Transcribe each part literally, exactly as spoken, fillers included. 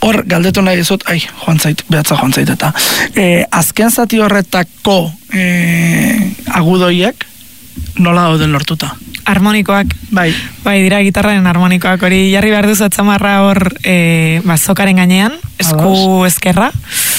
hor, galdetu nahi ezut, ai, joan zait, behatza joan zait eta, e, azken zati horretako e, agudoiek, nola dauden lortuta? Harmonikoak. Bai. Bai, dira gitarraren harmonikoak, hori jarri behar duzu atzamarra hor e, ba, zokaren gainean, esku ezkerra,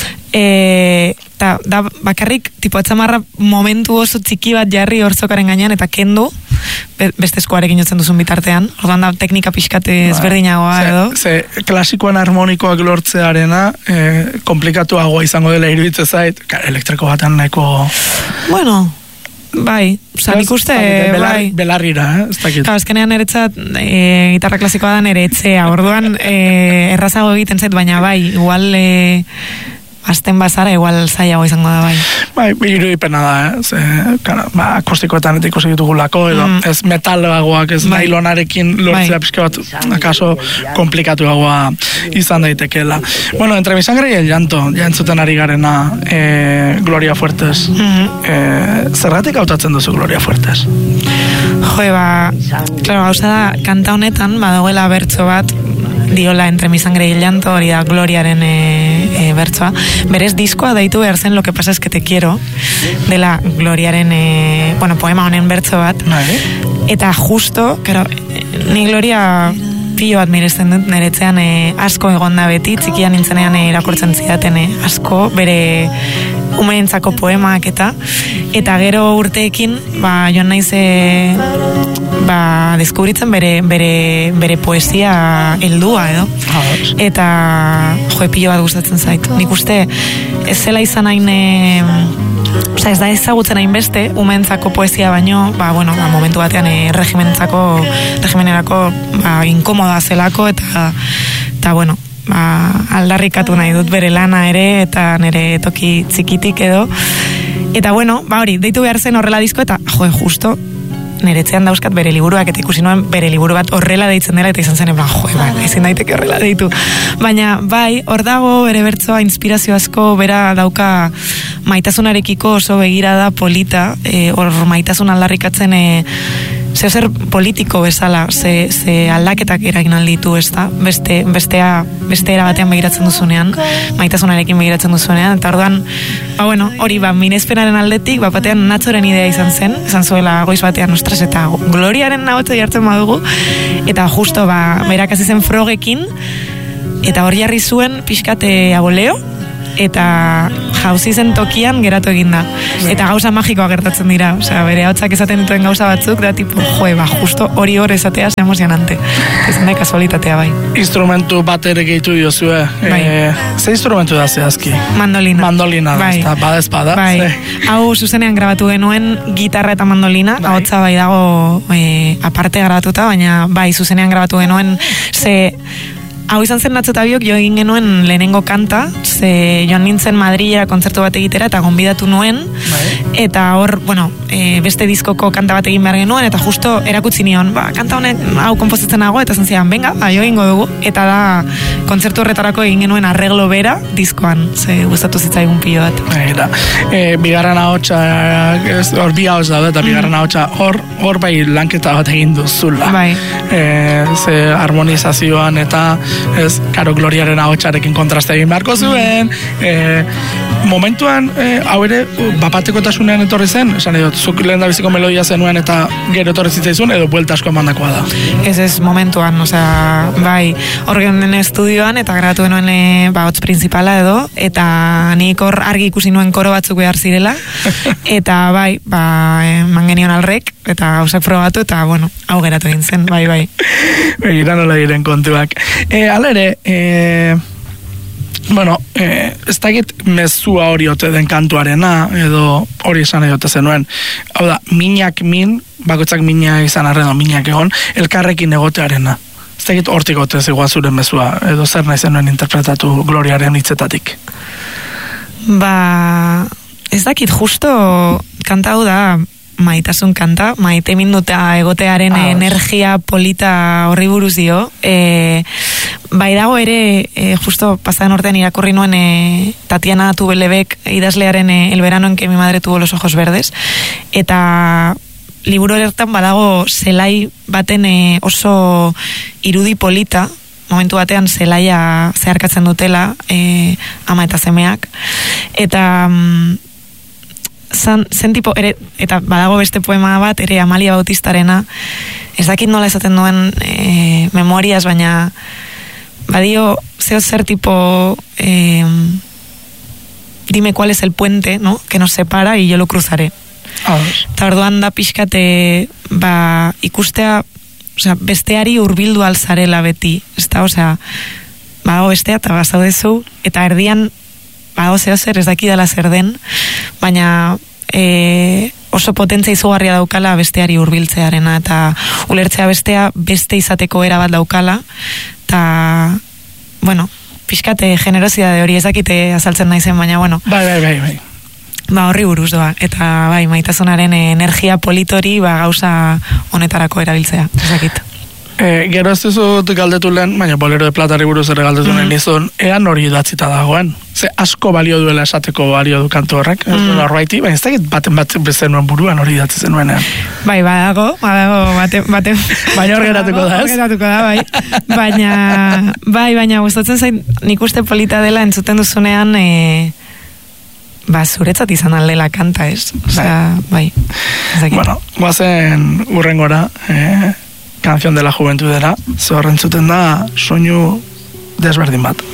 e, eta da bakarrik, tipo atzamarra momentu oso txiki bat jarri hor zokaren gainean, eta kendu, be, beste eskuarekin jotzen duzun bitartean, orduan da teknika pixkate ezberdinagoa edo. Ze, klasikoan harmonikoak lortzearena, e, komplikatuagoa izango dela iruditzen zait, elektriko batean nahiko... Bueno... Bai, oza, nik uste, bai. Belarrira, eh? Ez dakit. Ka, azkenean eretzat, e, gitarra klasikoa da nere etzea, orduan e, errazago egiten zait, baina bai, igual e, azten bazara, igual zailago izango da bai. Bai, irudipena da, eh? Ze, kara, ba, akustikoetan eta ikusi ditugulako, edo mm. ez metalagoak, ez bai. Nailonarekin lortzea bai. Pixka bat, akaso komplikatuagoa izan daitekeela. Bueno, entre mi sangre y el llanto, ja entzuten ari garena e, Gloria Fuertes. Mm-hmm. e, zergatik hautatzen duzu Gloria Fuertes? Jo, ba, claro, hauza da, kanta honetan, badagoela bertso bat, diola entre mi sangre y el llanto, hori da Gloriaren e, e, bertsoa. Berez diskoa daitu behar zen Lo que pasa es que te quiero, dela Gloriaren e, bueno, poema honen bertso bat. Vale. Eta justo, claro, ni Gloria pilo bat miresten dut, niretzean e, asko egonda beti, txikian nintzenean e, irakurtzen zidaten e, asko, bere umeentzako poemak eta eta gero urteekin ba, joan naiz e, ba, deskubritzen bere, bere, bere poesia heldua edo eta jo, pilo bat gustatzen zait nik uste ez zela izan hain e, oza, ez da ezagutzen hain beste umeentzako poesia baino ba, bueno, ba, momentu batean e, regimentzako regimenerako ba, inkomoda zelako eta eta bueno ba, aldarrikatu nahi dut bere lana ere eta nire toki txikitik edo eta bueno, ba hori, deitu behar zen horrela disko eta jo, justo niretzean dauzkat bere liburuak eta ikusi nuen bere liburu bat horrela deitzen dela eta izan zen eblan, jo, ba, ezin daiteke horrela deitu baina bai, hor dago bere bertsoa inspirazio asko, bera dauka maitasunarekiko oso begirada polita, hor e, maitasun aldarrikatzen e, zeo zer politiko bezala, ze, ze aldaketak eragin alditu, ez da? Beste, bestea, beste era batean begiratzen duzunean, maitasunarekin begiratzen duzunean, eta orduan, ba bueno, hori ba, minespenaren aldetik, ba batean Natxoren idea izan zen, izan zuela goiz batean, ostras, eta Gloriaren nahotza jartzen badugu, eta justo, ba, berak hasi zen frogekin, eta hor jarri zuen pixkate aboleo, eta jauzi zen tokian geratu eginda. Eta gauza magikoa gertatzen dira. Osea, bere hautzak esaten duten gauza batzuk, da tipo, joe, ba, justo hori hor esatea ze emozionante. Ez da kasualitatea bai. Instrumentu bat ere gehitu diozue. Bai. E, ze instrumentu da zehazki? Mandolina. Mandolina da, bai. ez da, bada espada. Bai. Hau zuzenean grabatu genuen gitarra eta mandolina, bai. Hautza bai dago e, aparte grabatuta, baina bai zuzenean grabatu genuen ze... Hau izan zen Natxo eta biok jo egin genuen lehenengo kanta, ze joan nintzen Madrilera kontzertu bat egitera eta gonbidatu nuen, bai. Eta hor, bueno, e, beste diskoko kanta bat egin behar genuen, eta justo erakutsi nion, ba, kanta honek hau konposatzen nago, eta zentzian, venga, ba, jo egingo dugu, eta da kontzertu horretarako egin genuen arreglo bera diskoan, ze gustatu zitzaigun pilo bat. Eta, e, bigarren ahotsa, hor bi ahots daude, eta bigarren ahotsa hor, hor bai lanketa bat egin duzula. Bai. E, ze harmonizazioan eta ez, karo, Gloriaren ahotsarekin kontraste egin beharko zuen, e, momentuan, e, hau ere, bapatekotasunean etorri zen, esan edo, zuk lehen da biziko melodia zenuen eta gero etorri zitzaizun, edo buelta asko emandakoa da. Ez ez, momentuan, osea, bai, hor genuen estudioan, eta grabatu genuen e, ba, hotz principala edo, eta nik hor argi ikusi nuen koro batzuk behar zirela, eta bai, ba, eman genion alrek, eta hausak probatu, eta, bueno, hau geratu egin zen, bai, bai. Begira nola diren kontuak. E, Alere, e, bueno, e, ez dakit mezua hori ote den kantuarena, edo hori esan edote zenuen. Hau da, minak min, bakoitzak mina izan arredo, minak egon, elkarrekin egotearena. Ez dakit hortik ote zegoa zure mezua, edo zer nahi zenuen interpretatu Gloriaren hitzetatik. Ba, ez dakit justo kanta hau da, maitasun kanta, maite minduta egotearen ah, energia polita horri buruz dio. E, bai dago ere, e, justo pasadan urtean irakurri nuen e, Tatiana Tubelebek idazlearen e, El verano en que mi madre tuvo los ojos verdes, eta liburu horretan badago zelai baten e, oso irudi polita, momentu batean zelaia zeharkatzen dutela e, ama eta semeak, eta mm, zan, zen tipo, ere, eta badago beste poema bat, ere Amalia Bautistarena, ez dakit nola esaten duen e, memoriaz, baina badio zeo zer tipo eh, dime cuál es el puente, ¿no? Que nos separa y yo lo cruzaré. Eta orduan da pixkate ba, ikustea, osea, besteari hurbildu alzarela beti, ez da, osea, badago bestea eta bazaudezu, eta erdian badago zeo zer ez dakidala zer den, baina e, oso potentzia izugarria daukala besteari hurbiltzearena, eta ulertzea bestea beste izateko era bat daukala, eta, bueno, pixkate generosidade hori ez dakite azaltzen naizen, baina, bueno. Bai, bai, bai, bai. Ba, horri buruz doa, eta bai, maitasunaren energia politori ba, gauza honetarako erabiltzea, ez dakit. E, gero ez dizut galdetu lehen, baina Bolero de Platari buruz ere galdetu lehen mm. nizun, ean hori idatzita dagoen. Ze asko balio duela esateko balio du kantu horrek, ez mm. norbaiti, baina ez dakit baten bat zenuen buruan hori idatzi zenuenean. Bai, badago, badago, baten, baten. Baina hor geratuko da, ez? Hor geratuko da, bai. Baina, bai, baina gustatzen zain, nik uste polita dela entzuten duzunean, e, ba, zuretzat izan aldela kanta, ez? Osea, bai. bai. Bueno, guazen urrengora, eh, Canción de la Juventudera, ze horrentzuten da soinu desberdin bat.